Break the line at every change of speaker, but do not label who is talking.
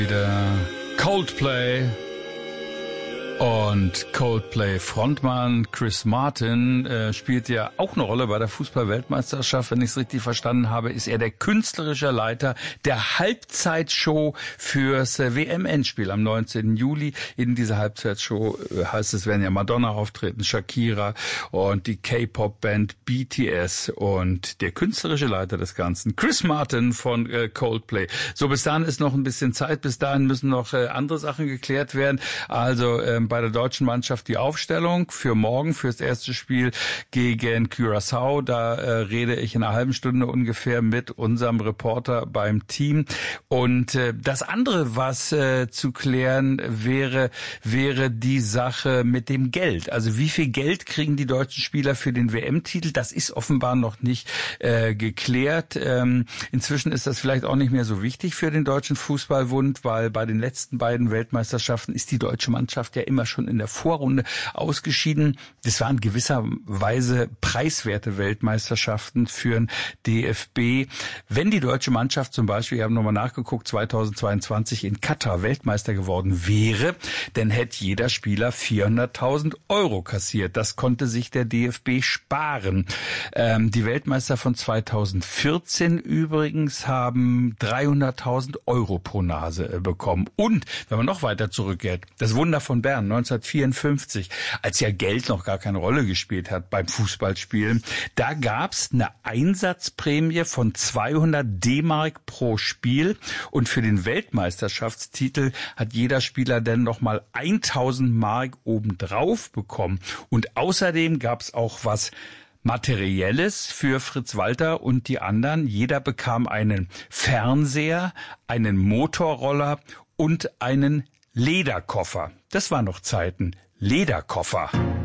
Wieder Coldplay und Coldplay-Frontmann Chris Martin spielt ja auch eine Rolle bei der Fußball-Weltmeisterschaft. Wenn ich es richtig verstanden habe, ist er der künstlerische Leiter der Halbzeitshow fürs WM-Endspiel am 19. Juli. In dieser Halbzeitshow heißt es, werden ja Madonna auftreten, Shakira und die K-Pop-Band BTS und der künstlerische Leiter des Ganzen, Chris Martin von Coldplay. So, bis dahin ist noch ein bisschen Zeit. Bis dahin müssen noch andere Sachen geklärt werden. Also bei der deutschen Mannschaft die Aufstellung für morgen, fürs erste Spiel gegen Curaçao. Da rede ich in einer halben Stunde ungefähr mit unserem Reporter beim Team. Und das andere, was zu klären wäre die Sache mit dem Geld. Also wie viel Geld kriegen die deutschen Spieler für den WM-Titel? Das ist offenbar noch nicht geklärt. Inzwischen ist das vielleicht auch nicht mehr so wichtig für den Deutschen Fußballbund, weil bei den letzten beiden Weltmeisterschaften ist die deutsche Mannschaft ja immer schon in der Vorrunde ausgeschieden. Das waren gewisserweise preiswerte Weltmeisterschaften für den DFB. Wenn die deutsche Mannschaft zum Beispiel, ich habe nochmal nachgeguckt, 2022 in Katar Weltmeister geworden wäre, dann hätte jeder Spieler 400.000 Euro kassiert. Das konnte sich der DFB sparen. Die Weltmeister von 2014 übrigens haben 300.000 Euro pro Nase bekommen. Und, wenn man noch weiter zurückgeht, das Wunder von Bern 1954, als ja Geld noch gar keine Rolle gespielt hat beim Fußballspielen, da gab's eine Einsatzprämie von 200 D-Mark pro Spiel und für den Weltmeisterschaftstitel hat jeder Spieler dann nochmal 1000 Mark obendrauf bekommen. Und außerdem gab's auch was Materielles für Fritz Walter und die anderen. Jeder bekam einen Fernseher, einen Motorroller und einen Lederkoffer. Das waren noch Zeiten. Lederkoffer.